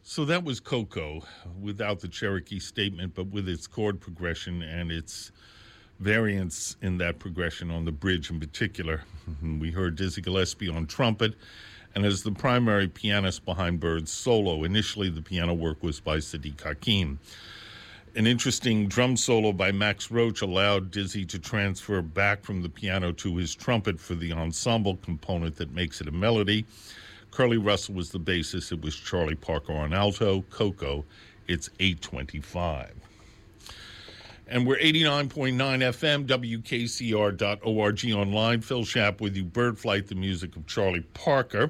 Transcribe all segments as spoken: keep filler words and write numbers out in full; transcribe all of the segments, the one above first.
So that was Coco, without the Cherokee statement, but with its chord progression and its variance in that progression on the bridge in particular. We heard Dizzy Gillespie on trumpet, and as the primary pianist behind Bird's solo. Initially, the piano work was by Sadiq Hakim. An interesting drum solo by Max Roach allowed Dizzy to transfer back from the piano to his trumpet for the ensemble component that makes it a melody. Curly Russell was the bassist. It was Charlie Parker on alto. Coco, it's eight twenty-five. And we're eighty-nine point nine F M, W K C R dot org online. Phil Schapp with you, Bird Flight, the music of Charlie Parker.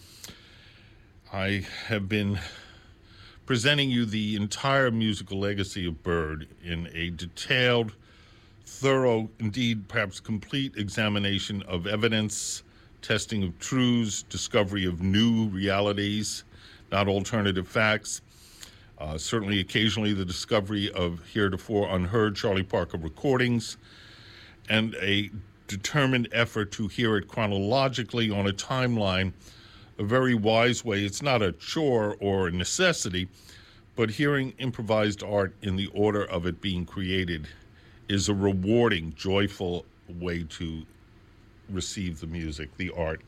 I have been presenting you the entire musical legacy of Bird in a detailed, thorough, indeed perhaps complete examination of evidence, testing of truths, discovery of new realities, not alternative facts. Uh, certainly occasionally the discovery of heretofore unheard Charlie Parker recordings, and a determined effort to hear it chronologically on a timeline, a very wise way. It's not a chore or a necessity, but hearing improvised art in the order of it being created is a rewarding, joyful way to receive the music, the art.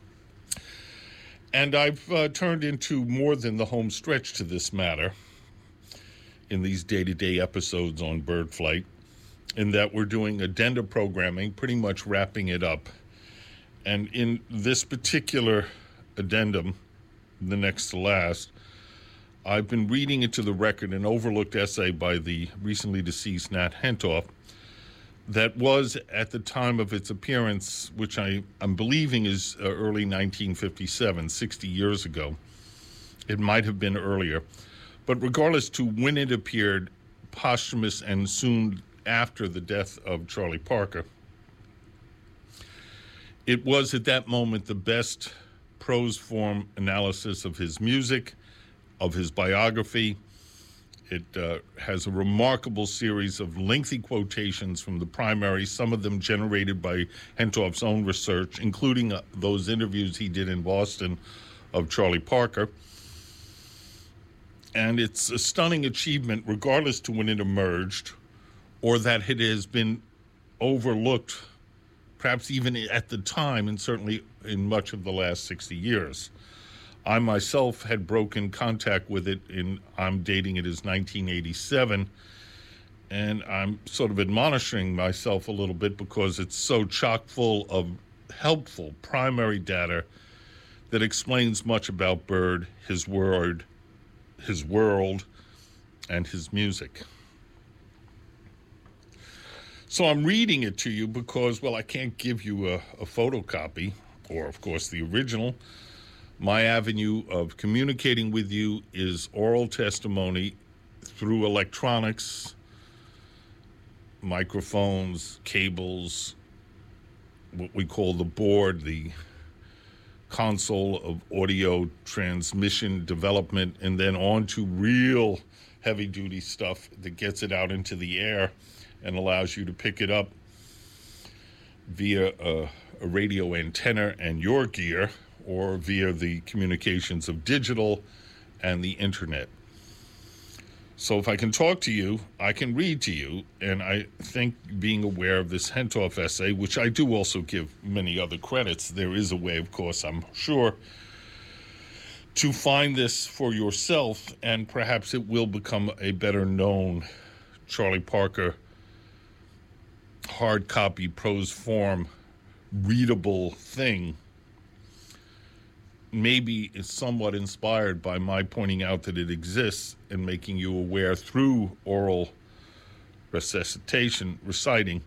And I've uh, turned into more than the home stretch to this matter in these day-to-day episodes on Bird Flight, in that we're doing addenda programming, pretty much wrapping it up. And in this particular addendum, the next to last, I've been reading into the record an overlooked essay by the recently deceased Nat Hentoff that was, at the time of its appearance, which I, I'm believing is uh, early nineteen fifty-seven, sixty years ago. It might have been earlier. But regardless to when it appeared, posthumous and soon after the death of Charlie Parker, it was at that moment the best prose form analysis of his music, of his biography. It uh, has a remarkable series of lengthy quotations from the primary, some of them generated by Hentoff's own research, including uh, those interviews he did in Boston of Charlie Parker. And it's a stunning achievement, regardless to when it emerged, or that it has been overlooked, perhaps even at the time, and certainly in much of the last sixty years. I myself had broken contact with it in, I'm dating it as nineteen eighty-seven, and I'm sort of admonishing myself a little bit because it's so chock full of helpful primary data that explains much about Bird, his word, his world, and his music. So I'm reading it to you because, well, I can't give you a, a photocopy, or of course the original. My avenue of communicating with you is oral testimony through electronics, microphones, cables, what we call the board, the console of audio transmission development, and then on to real heavy-duty stuff that gets it out into the air and allows you to pick it up via a, a radio antenna and your gear, or via the communications of digital and the internet. So if I can talk to you, I can read to you, and I think being aware of this Hentoff essay, which I do also give many other credits, there is a way, of course, I'm sure, to find this for yourself, and perhaps it will become a better known Charlie Parker hard copy prose form readable thing. Maybe is somewhat inspired by my pointing out that it exists and making you aware through oral recitation, reciting,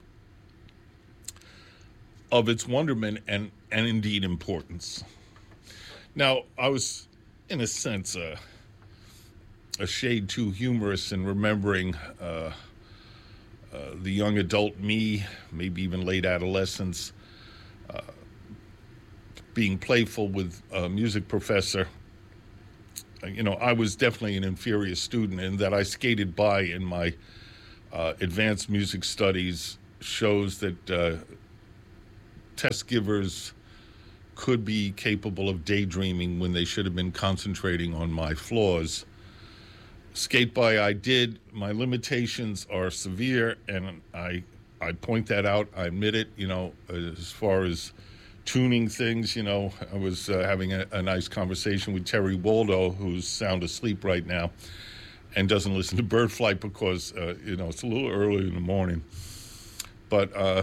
of its wonderment and, and indeed importance. Now, I was, in a sense, uh, a shade too humorous in remembering uh, uh, the young adult me, maybe even late adolescence, uh, being playful with a music professor. You know, I was definitely an inferior student in that I skated by in my uh, advanced music studies shows that uh, test givers could be capable of daydreaming when they should have been concentrating on my flaws. Skate by I did. My limitations are severe, and I I point that out. I admit it. You know, as far as tuning things, you know, I was uh, having a, a nice conversation with Terry Waldo, who's sound asleep right now and doesn't listen to Birdflight because, uh, you know, it's a little early in the morning. But uh,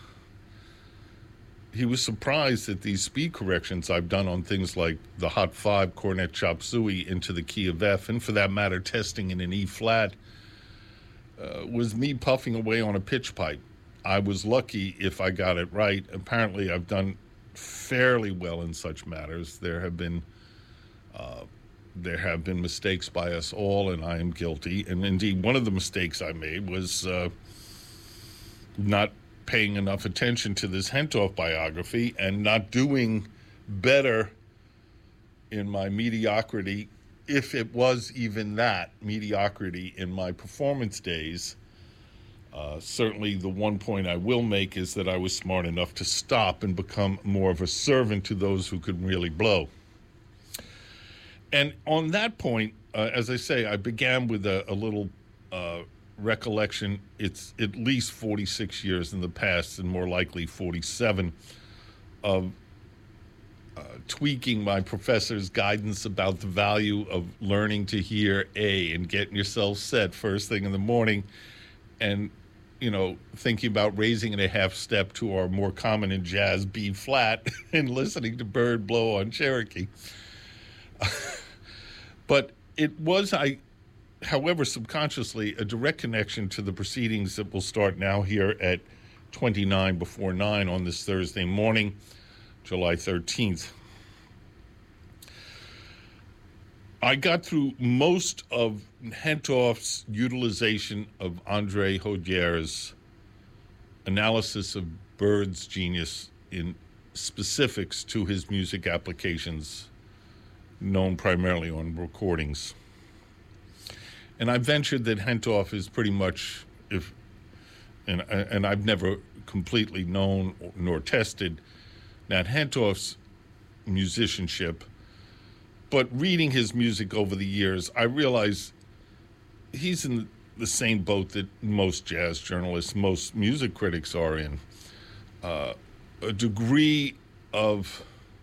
he was surprised at these speed corrections I've done on things like the Hot Five Cornet Chop Suey into the key of F, and for that matter, testing in an E flat, uh, was me puffing away on a pitch pipe. I was lucky if I got it right. Apparently, I've done fairly well in such matters. There have been uh, there have been mistakes by us all, and I am guilty. And indeed, one of the mistakes I made was uh, not paying enough attention to this Hentoff biography and not doing better in my mediocrity, if it was even that, mediocrity in my performance days. Uh, certainly the one point I will make is that I was smart enough to stop and become more of a servant to those who could really blow. And on that point, uh, as I say, I began with a, a little uh, recollection. It's at least forty-six years in the past, and more likely forty-seven, of uh, tweaking my professor's guidance about the value of learning to hear A and getting yourself set first thing in the morning, and, you know, thinking about raising it a half step to our more common in jazz B flat and listening to Bird blow on Cherokee. But it was, I, however, subconsciously, a direct connection to the proceedings that will start now here at twenty-nine before nine on this Thursday morning, July thirteenth. I got through most of Hentoff's utilization of Andre Hodier's analysis of Bird's genius in specifics to his music applications, known primarily on recordings. And I ventured that Hentoff is pretty much, if, and and I've never completely known nor tested Nat Hentoff's musicianship, but reading his music over the years, I realize he's in the same boat that most jazz journalists, most music critics are in. Uh, a degree of,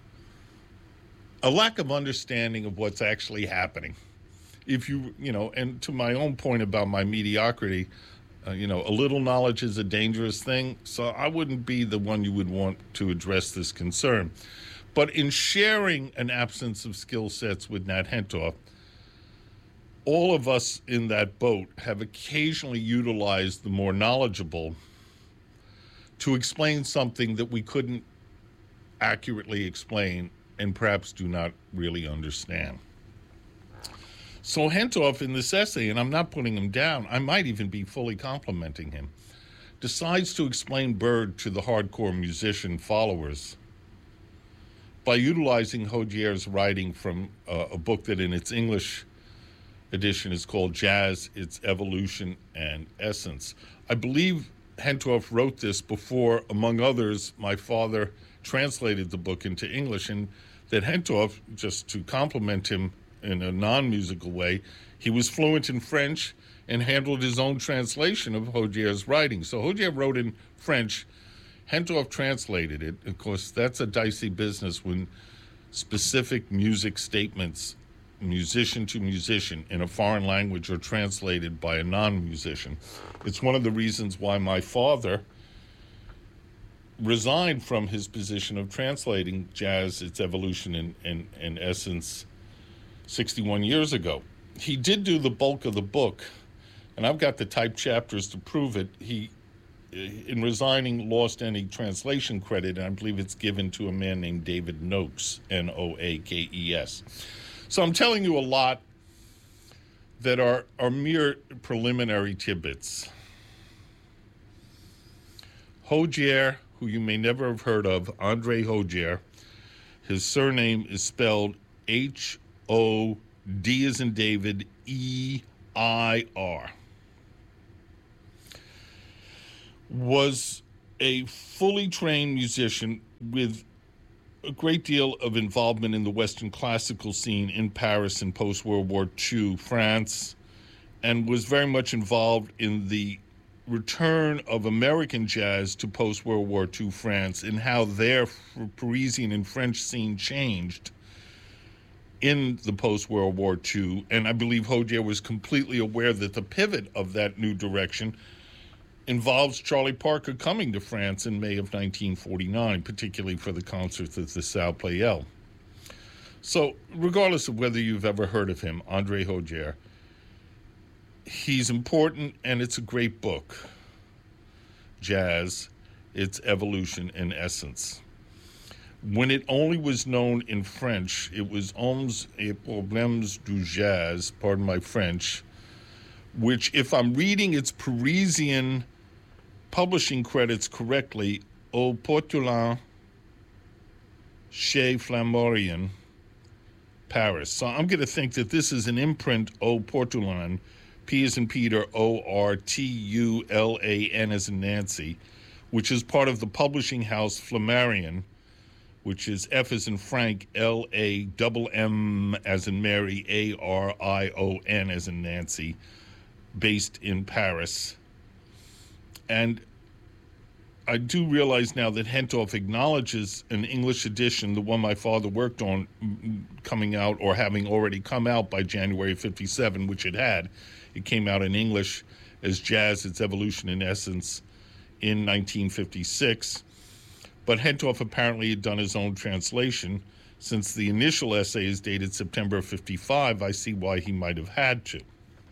a lack of understanding of what's actually happening. If you, you know, and to my own point about my mediocrity, uh, you know, a little knowledge is a dangerous thing, so I wouldn't be the one you would want to address this concern. But in sharing an absence of skill sets with Nat Hentoff, all of us in that boat have occasionally utilized the more knowledgeable to explain something that we couldn't accurately explain and perhaps do not really understand. So Hentoff, in this essay, and I'm not putting him down, I might even be fully complimenting him, decides to explain Bird to the hardcore musician followers by utilizing Hodier's writing from uh, a book that in its English edition is called Jazz, Its Evolution and Essence. I believe Hentoff wrote this before, among others, my father translated the book into English, and that Hentoff, just to compliment him in a non-musical way, he was fluent in French and handled his own translation of Hodier's writing. So Hodier wrote in French, Hentoff translated it. Of course, that's a dicey business when specific music statements, musician to musician, in a foreign language are translated by a non-musician. It's one of the reasons why my father resigned from his position of translating Jazz, Its Evolution and, and, and Essence sixty-one years ago. He did do the bulk of the book, and I've got the typed chapters to prove it. He, in resigning, lost any translation credit, and I believe it's given to a man named David Noakes, N O A K E S. So I'm telling you a lot that are, are mere preliminary tidbits. Hodier, who you may never have heard of, Andre Hodier, his surname is spelled H O D as in David, E I R, was a fully trained musician with a great deal of involvement in the Western classical scene in Paris in post-World War Two France, and was very much involved in the return of American jazz to post-World War Two France and how their Parisian and French scene changed in the post-World War Two. And I believe Hozier was completely aware that the pivot of that new direction involves Charlie Parker coming to France in May of nineteen forty-nine, particularly for the concerts at the Salle Pleyel. So regardless of whether you've ever heard of him, André Hozier, he's important, and it's a great book. Jazz, Its Evolution and Essence. When it only was known in French, it was Hommes et Problèmes du Jazz, pardon my French, which, if I'm reading its Parisian publishing credits correctly, Au Portulin chez Flammarion, Paris. So I'm going to think that this is an imprint, Au Portulin, P as in Peter, O R T U L A N as in Nancy, which is part of the publishing house Flammarion, which is F as in Frank, L A M M as in Mary, A R I O N as in Nancy, based in Paris. And I do realize now that Hentoff acknowledges an English edition, the one my father worked on, coming out or having already come out by January fifty-seven, which it had. It came out in English as Jazz, Its Evolution and Essence in nineteen fifty-six. But Hentoff apparently had done his own translation. Since the initial essay is dated September of fifty-five, I see why he might have had to.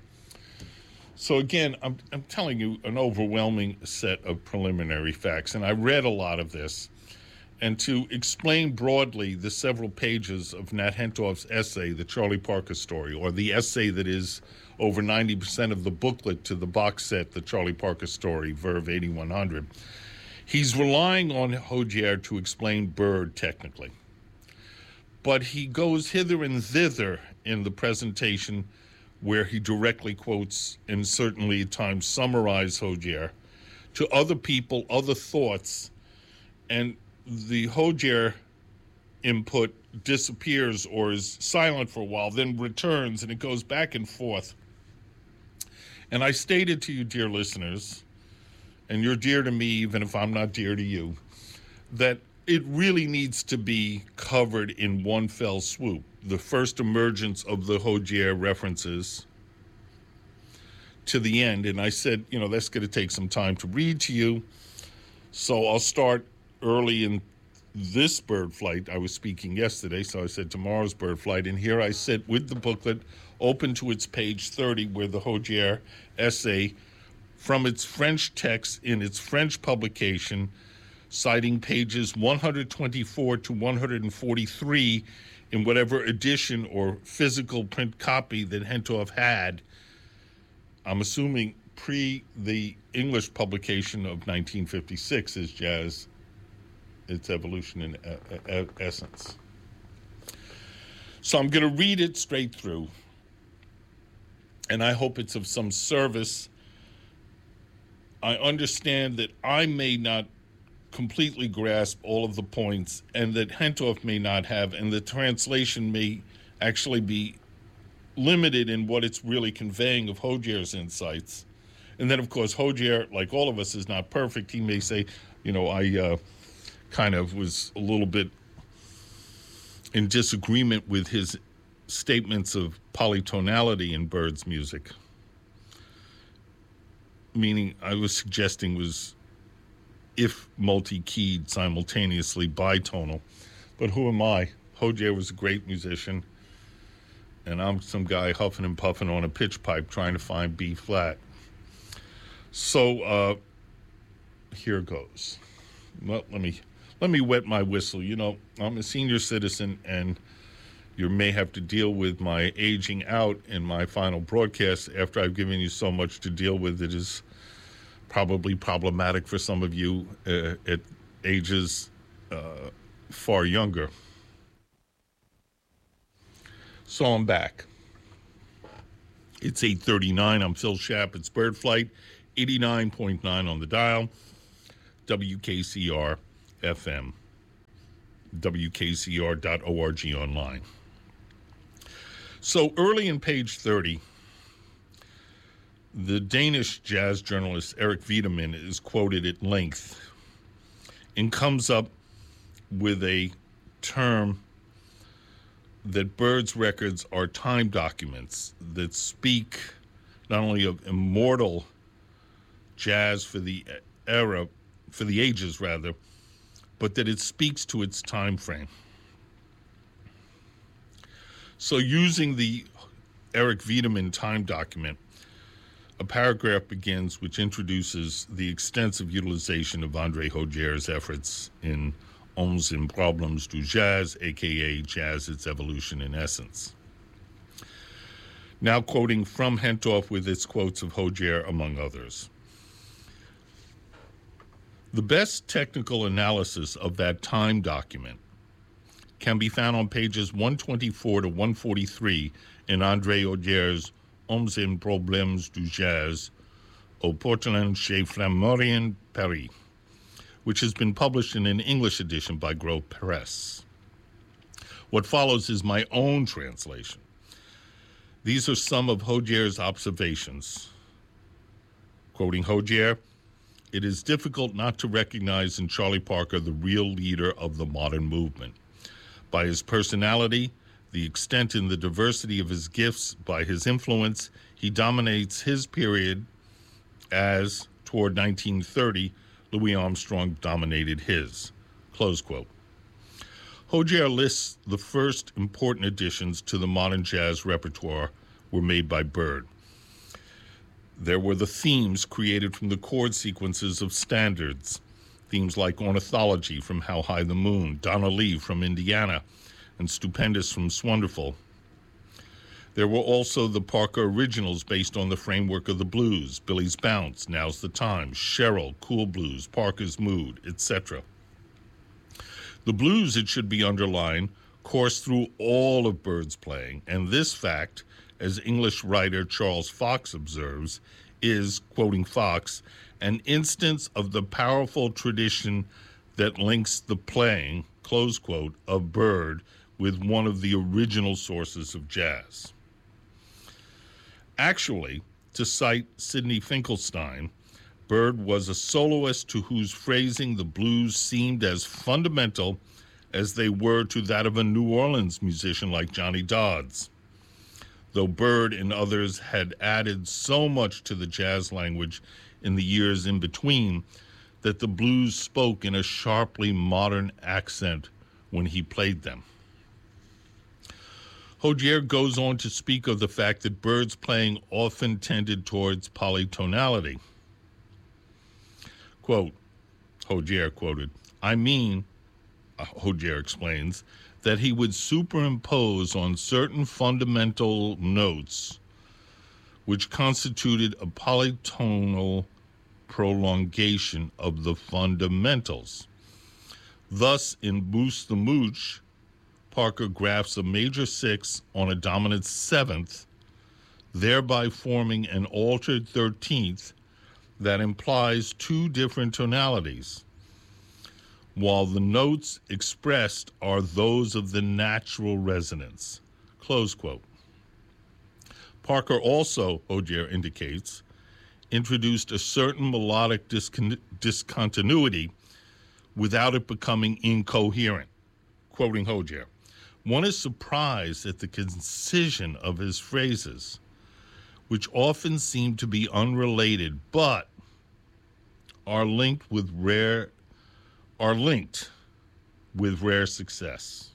So again, I'm, I'm telling you an overwhelming set of preliminary facts, and I read a lot of this. And to explain broadly the several pages of Nat Hentoff's essay, The Charlie Parker Story, or the essay that is over ninety percent of the booklet to the box set, The Charlie Parker Story, Verve eighty-one hundred, he's relying on Hozier to explain Bird technically. But he goes hither and thither in the presentation where he directly quotes and certainly at times summarizes Hozier to other people, other thoughts, and the Hozier input disappears or is silent for a while, then returns, and it goes back and forth. And I stated to you, dear listeners, and you're dear to me even if I'm not dear to you, that it really needs to be covered in one fell swoop. The first emergence of the Hozier references to the end. And I said, you know, that's going to take some time to read to you. So I'll start early in this bird flight. I was speaking yesterday, so I said tomorrow's bird flight. And here I sit with the booklet open to its page thirty, where the Hozier essay from its French text in its French publication, citing pages one hundred twenty-four to one hundred forty-three in whatever edition or physical print copy that Hentoff had, I'm assuming pre the English publication of nineteen fifty-six, is Jazz, Its Evolution and uh, uh, Essence. So I'm going to read it straight through, and I hope it's of some service. I understand that I may not completely grasp all of the points, and that Hentoff may not have, and the translation may actually be limited in what it's really conveying of Hozier's insights. And then, of course, Hozier, like all of us, is not perfect. He may say, you know, I uh, kind of was a little bit in disagreement with his statements of polytonality in Bird's music, meaning I was suggesting was, if multi-keyed, simultaneously bitonal. But who am I? Hozier was a great musician, and I'm some guy huffing and puffing on a pitch pipe trying to find B flat. So uh, here goes. Well, let me let me wet my whistle. You know, I'm a senior citizen, and you may have to deal with my aging out in my final broadcast after I've given you so much to deal with. It is probably problematic for some of you uh, at ages uh, far younger. So I'm back. It's eight thirty-nine. I'm Phil Schapp. It's Bird Flight, eighty-nine point nine on the dial, W K C R F M. W K C R dot org online. So early in page thirty, the Danish jazz journalist Erik Wiedemann is quoted at length and comes up with a term that Byrd's records are time documents that speak not only of immortal jazz for the era, for the ages rather, but that it speaks to its time frame. So using the Erik Wiedemann time document, a paragraph begins which introduces the extensive utilization of André Hogier's efforts in Hommes et Problèmes du Jazz, aka Jazz, Its Evolution in Essence. Now quoting from Hentoff with its quotes of Hogier, among others. The best technical analysis of that time document can be found on pages one twenty-four to one forty-three in André Hogier's Hommes et Problèmes du Jazz, au Portland chez Flammarion, Paris, which has been published in an English edition by Grove Press. What follows is my own translation. These are some of Hogier's observations. Quoting Hogier, "It is difficult not to recognize in Charlie Parker the real leader of the modern movement. By his personality, the extent and the diversity of his gifts, by his influence, he dominates his period as, toward nineteen thirty, Louis Armstrong dominated his." Close quote. Hogier lists the first important additions to the modern jazz repertoire were made by Byrd. There were the themes created from the chord sequences of standards, themes like Ornithology from How High the Moon, Donna Lee from Indiana, and Stupendous from Swonderful. There were also the Parker originals based on the framework of the blues, Billy's Bounce, Now's the Time, Cheryl, Cool Blues, Parker's Mood, et cetera. The blues, it should be underlined, course through all of Byrd's playing, and this fact, as English writer Charles Fox observes, is, quoting Fox, an instance of the powerful tradition that links the playing, close quote, of Byrd with one of the original sources of jazz. Actually, to cite Sidney Finkelstein, Byrd was a soloist to whose phrasing the blues seemed as fundamental as they were to that of a New Orleans musician like Johnny Dodds, though Byrd and others had added so much to the jazz language in the years in between that the blues spoke in a sharply modern accent when he played them. Hogier goes on to speak of the fact that Byrd's playing often tended towards polytonality. Quote, Hogier quoted, "I mean," uh, Hogier explains, "that he would superimpose on certain fundamental notes which constituted a polytonal prolongation of the fundamentals. Thus, in Boost the Mooch, Parker graphs a major six on a dominant seventh, thereby forming an altered thirteenth that implies two different tonalities, while the notes expressed are those of the natural resonance." Close quote. Parker also, Hogier indicates, introduced a certain melodic discon- discontinuity without it becoming incoherent. Quoting Hogier, "One is surprised at the concision of his phrases, which often seem to be unrelated, but are linked with rare are linked with rare success."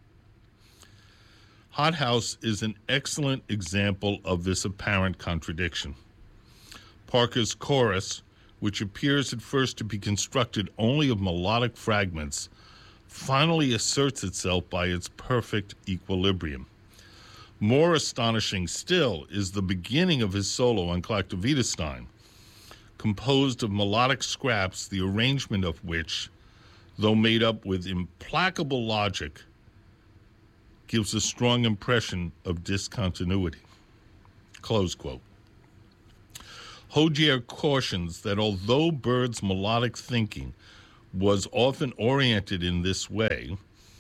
Hot House is an excellent example of this apparent contradiction. Parker's chorus, which appears at first to be constructed only of melodic fragments, finally asserts itself by its perfect equilibrium. More astonishing still is the beginning of his solo on Klagte-Wittgenstein, composed of melodic scraps, the arrangement of which, though made up with implacable logic, gives a strong impression of discontinuity. Close quote. Hogier cautions that although Byrd's melodic thinking was often oriented in this way,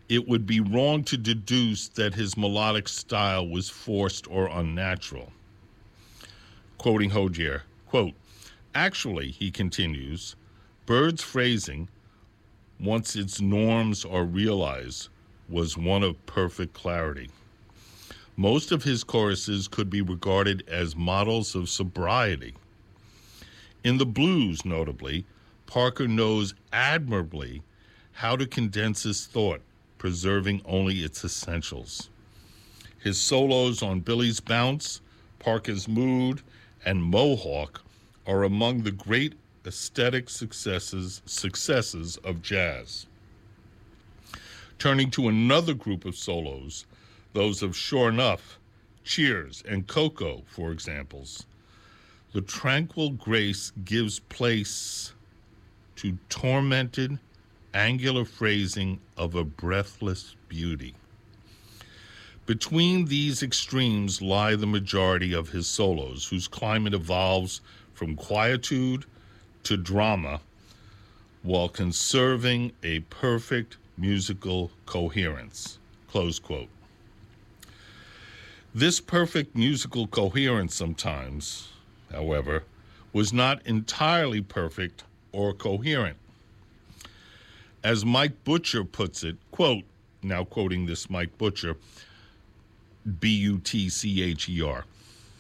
it would be wrong to deduce that his melodic style was forced or unnatural. Quoting Hozier, quote, "Actually," he continues, "Bird's phrasing, once its norms are realized, was one of perfect clarity. Most of his choruses could be regarded as models of sobriety. In the blues, notably, Parker knows admirably how to condense his thought, preserving only its essentials. His solos on Billy's Bounce, Parker's Mood, and Mohawk are among the great aesthetic successes successes of jazz." Turning to another group of solos, those of Sure Enough, Cheers, and Coco, for examples, the tranquil grace gives place to tormented, angular phrasing of a breathless beauty. Between these extremes lie the majority of his solos, whose climate evolves from quietude to drama while conserving a perfect musical coherence. Close quote. This perfect musical coherence sometimes, however, was not entirely perfect or coherent. As Mike Butcher puts it, quote, now quoting this Mike Butcher, B U T C H E R,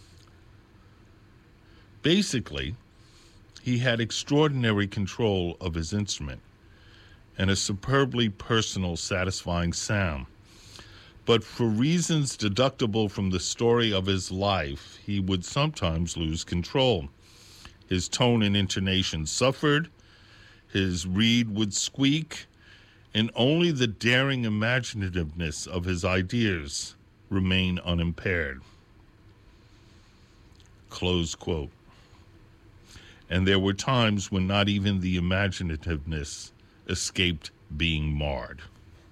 basically, he had extraordinary control of his instrument and a superbly personal, satisfying sound. But for reasons deductible from the story of his life, he would sometimes lose control. His tone and intonation suffered, his reed would squeak, and only the daring imaginativeness of his ideas remain unimpaired. Close quote. And there were times when not even the imaginativeness escaped being marred.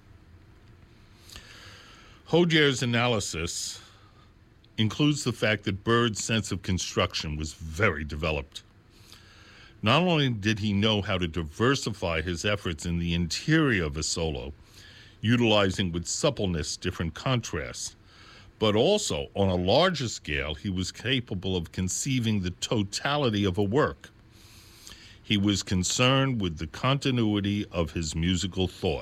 Hozier's analysis includes the fact that Bird's sense of construction was very developed. Not only did he know how to diversify his efforts in the interior of a solo, utilizing with suppleness different contrasts, but also, on a larger scale, he was capable of conceiving the totality of a work. He was concerned with the continuity of his musical thought.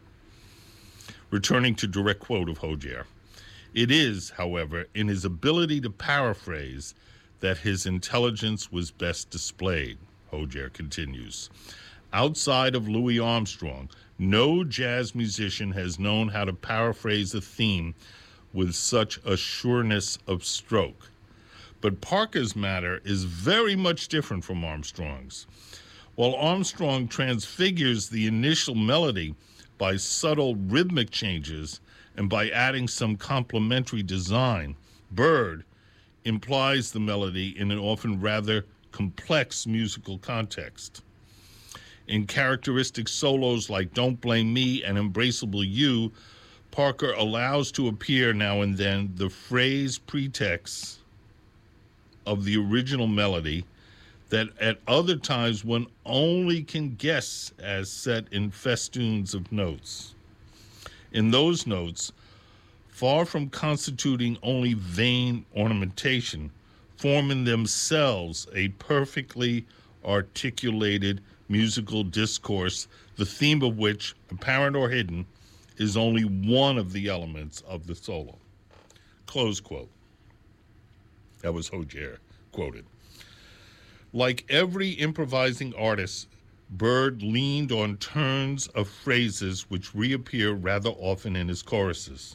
Returning to direct quote of Hozier, it is, however, in his ability to paraphrase that his intelligence was best displayed, Hozier continues. Outside of Louis Armstrong, no jazz musician has known how to paraphrase a theme with such a sureness of stroke. But Parker's matter is very much different from Armstrong's. While Armstrong transfigures the initial melody by subtle rhythmic changes and by adding some complementary design, Bird implies the melody in an often rather complex musical context. In characteristic solos like Don't Blame Me and Embraceable You, Parker allows to appear now and then the phrase pretext of the original melody that at other times one only can guess as set in festoons of notes. In those notes, far from constituting only vain ornamentation, form in themselves a perfectly articulated musical discourse, the theme of which, apparent or hidden, is only one of the elements of the solo. Close quote. That was Hozier quoted. Like every improvising artist, Bird leaned on turns of phrases which reappear rather often in his choruses.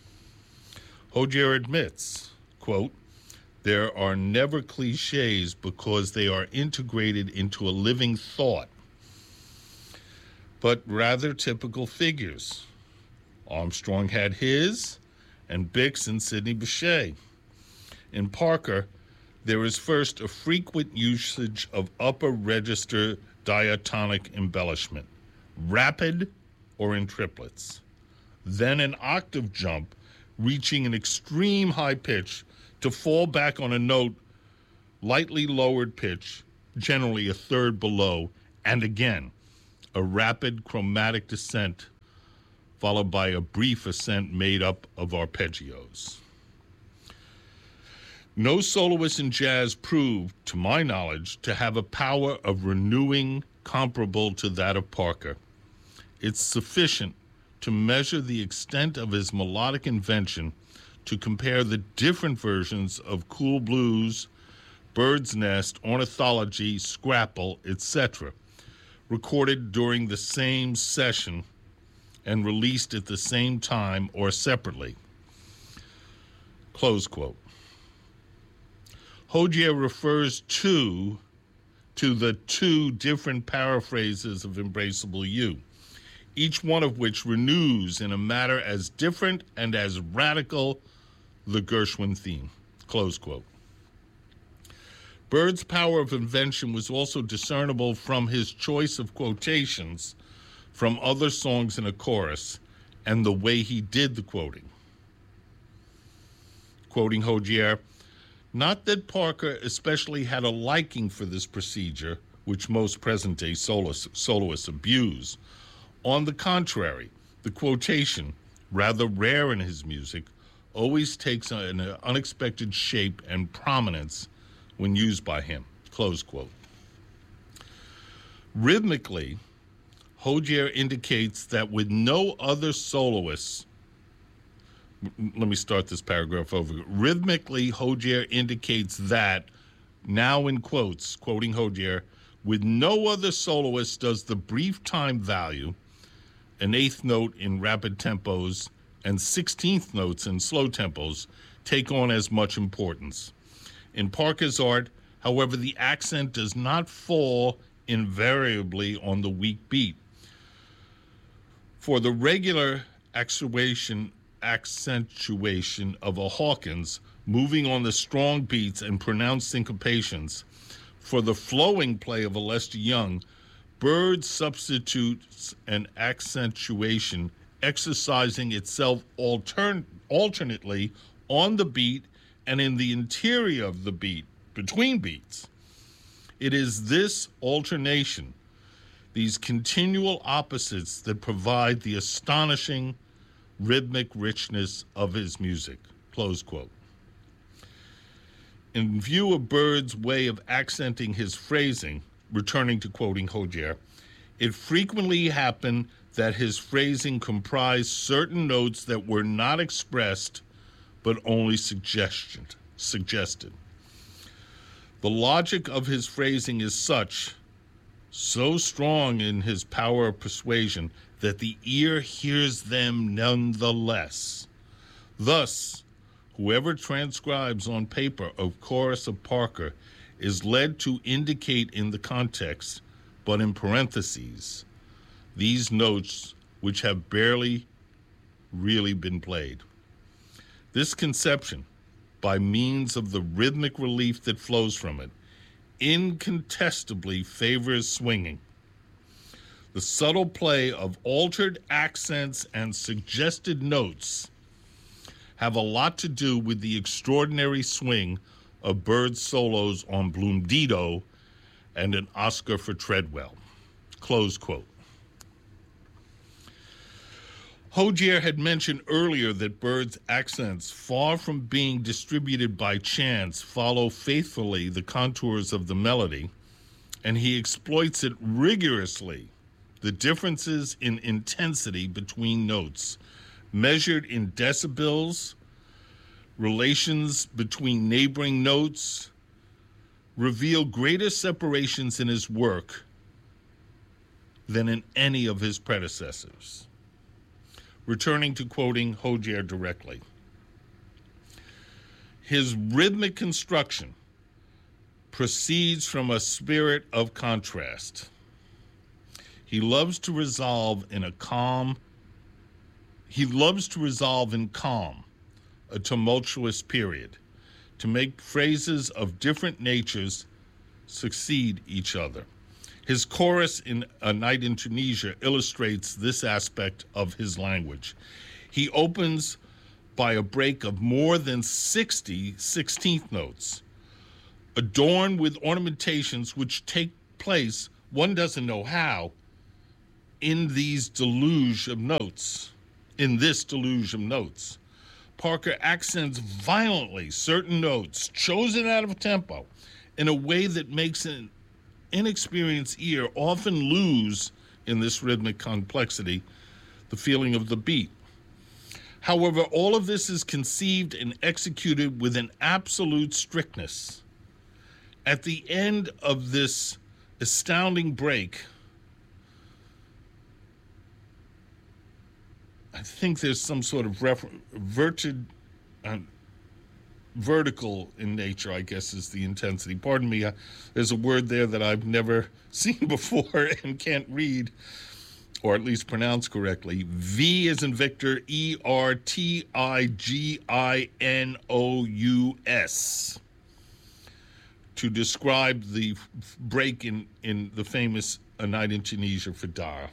Hozier admits, quote, there are never cliches because they are integrated into a living thought, but rather typical figures. Armstrong had his, and Bix and Sidney Bechet. In Parker, there is first a frequent usage of upper register diatonic embellishment, rapid or in triplets. Then an octave jump reaching an extreme high pitch to fall back on a note lightly lowered pitch, generally a third below, and again, a rapid chromatic descent followed by a brief ascent made up of arpeggios. No soloist in jazz proved, to my knowledge, to have a power of renewing comparable to that of Parker. It's sufficient to measure the extent of his melodic invention to compare the different versions of Cool Blues, Bird's Nest, Ornithology, Scrapple, et cetera, recorded during the same session and released at the same time or separately. Close quote. Hodier refers to, to the two different paraphrases of Embraceable You, each one of which renews in a manner as different and as radical the Gershwin theme. Close quote. Bird's power of invention was also discernible from his choice of quotations from other songs in a chorus and the way he did the quoting. Quoting Hodier, not that Parker especially had a liking for this procedure, which most present-day soloists, soloists abuse. On the contrary, the quotation, rather rare in his music, always takes an unexpected shape and prominence when used by him. Close quote. Rhythmically, Hodier indicates that with no other soloists, let me start this paragraph over. Rhythmically, Hodier indicates that, now in quotes, quoting Hodier, with no other soloist does the brief time value, an eighth note in rapid tempos and sixteenth notes in slow tempos, take on as much importance. In Parker's art, however, the accent does not fall invariably on the weak beat. For the regular accentuation accentuation of a Hawkins, moving on the strong beats and pronounced syncopations, for the flowing play of a Lester Young, Bird substitutes an accentuation exercising itself altern- alternately on the beat and in the interior of the beat, between beats. It is this alternation, these continual opposites, that provide the astonishing rhythmic richness of his music. Close quote. In view of Bird's way of accenting his phrasing, returning to quoting Hodier, it frequently happened that his phrasing comprised certain notes that were not expressed but only suggested. suggested. The logic of his phrasing is such, so strong in his power of persuasion, that the ear hears them nonetheless. Thus, whoever transcribes on paper a chorus of Parker is led to indicate in the context, but in parentheses, these notes which have barely really been played. This conception, by means of the rhythmic relief that flows from it, incontestably favors swinging. The subtle play of altered accents and suggested notes have a lot to do with the extraordinary swing of Bird's solos on Blundido and an Oscar for Treadwell. Close quote. Hodier had mentioned earlier that Bird's accents, far from being distributed by chance, follow faithfully the contours of the melody, and he exploits it rigorously. The differences in intensity between notes, measured in decibels, relations between neighboring notes, reveal greater separations in his work than in any of his predecessors. Returning to quoting Hodier directly, his rhythmic construction proceeds from a spirit of contrast. He loves to resolve in a calm, he loves to resolve in calm, a tumultuous period, to make phrases of different natures succeed each other. His chorus in A Night in Tunisia illustrates this aspect of his language. He opens by a break of more than sixty sixteenth notes, adorned with ornamentations which take place, one doesn't know how, in these deluge of notes. in this deluge of notes. Parker accents violently certain notes chosen out of tempo in a way that makes an inexperienced ear often lose, in this rhythmic complexity, the feeling of the beat. However, all of this is conceived and executed with an absolute strictness. At the end of this astounding break, I think there's some sort of refer- verted, uh, vertical in nature, I guess, is the intensity. Pardon me, uh, there's a word there that I've never seen before and can't read, or at least pronounce correctly. V as in Victor, E R T I G I N O U S, to describe the f- break in, in the famous A Night in Tunisia for Dara.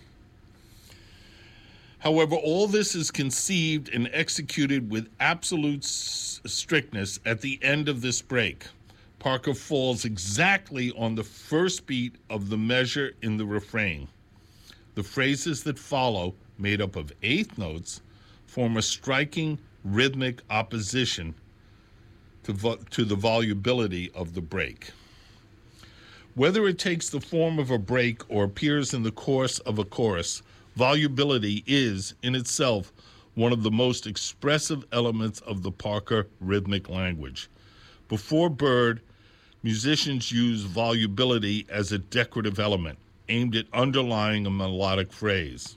However, all this is conceived and executed with absolute s- strictness at the end of this break. Parker falls exactly on the first beat of the measure in the refrain. The phrases that follow, made up of eighth notes, form a striking rhythmic opposition to, vo- to the volubility of the break. Whether it takes the form of a break or appears in the course of a chorus, volubility is, in itself, one of the most expressive elements of the Parker rhythmic language. Before Bird, musicians used volubility as a decorative element, aimed at underlying a melodic phrase.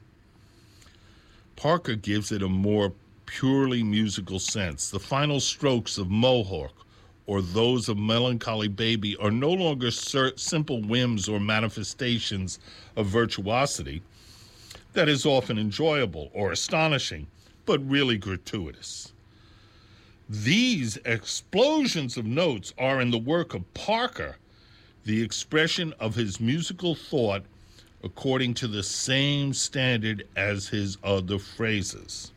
Parker gives it a more purely musical sense. The final strokes of Mohawk or those of Melancholy Baby are no longer ser- simple whims or manifestations of virtuosity that is often enjoyable or astonishing, but really gratuitous. These explosions of notes are, in the work of Parker, the expression of his musical thought according to the same standard as his other phrases.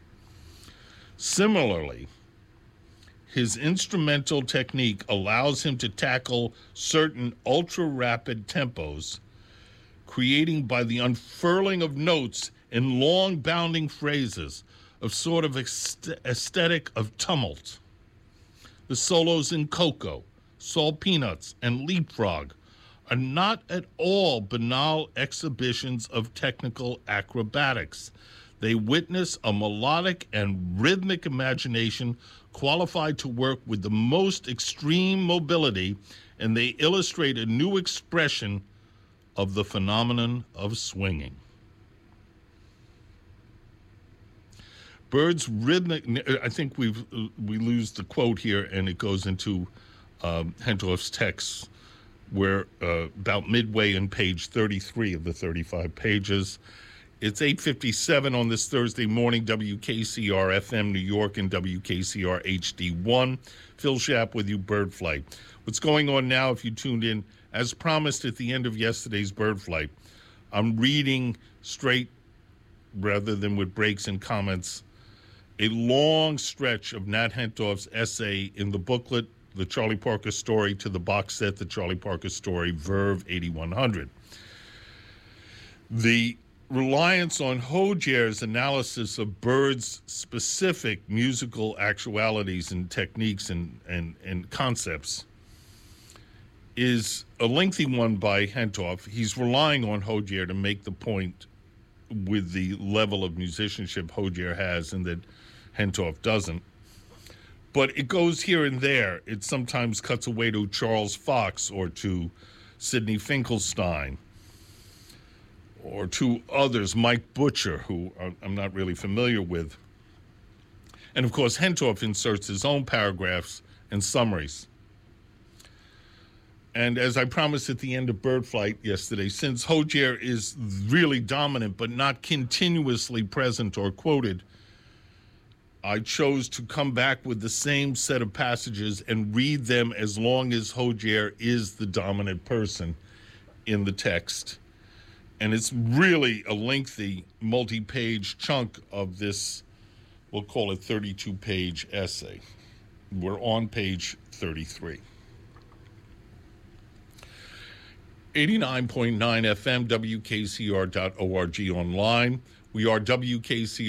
Similarly, his instrumental technique allows him to tackle certain ultra-rapid tempos, creating by the unfurling of notes in long bounding phrases of sort of aesthetic of tumult. The solos in Coco, Salt Peanuts, and Leapfrog are not at all banal exhibitions of technical acrobatics. They witness a melodic and rhythmic imagination qualified to work with the most extreme mobility, and they illustrate a new expression of the phenomenon of swinging. Bird's rhythmic, I think we've we lose the quote here, and it goes into um, Hentoff's text, where uh, about midway in page thirty-three of the thirty-five pages. It's eight fifty-seven on this Thursday morning, W K C R F M New York and W K C R H D one. Phil Schapp with you, Bird Flight. What's going on now, if you tuned in, as promised at the end of yesterday's Bird Flight, I'm reading straight, rather than with breaks and comments, a long stretch of Nat Hentoff's essay in the booklet, The Charlie Parker Story, to the box set, The Charlie Parker Story, Verve eighty-one hundred. The reliance on Hodier's analysis of Bird's specific musical actualities and techniques and, and, and concepts is a lengthy one by Hentoff. He's relying on Hodier to make the point with the level of musicianship Hodier has and that Hentoff doesn't. But it goes here and there. It sometimes cuts away to Charles Fox or to Sidney Finkelstein or to others, Mike Butcher, who I'm not really familiar with. And, of course, Hentoff inserts his own paragraphs and summaries. And as I promised at the end of Bird Flight yesterday, since Hodier is really dominant but not continuously present or quoted, I chose to come back with the same set of passages and read them as long as Hodier is the dominant person in the text. And it's really a lengthy multi-page chunk of this, we'll call it thirty-two page essay. We're on page thirty-three. eighty-nine point nine F M, W K C R dot org online. We are W K C R.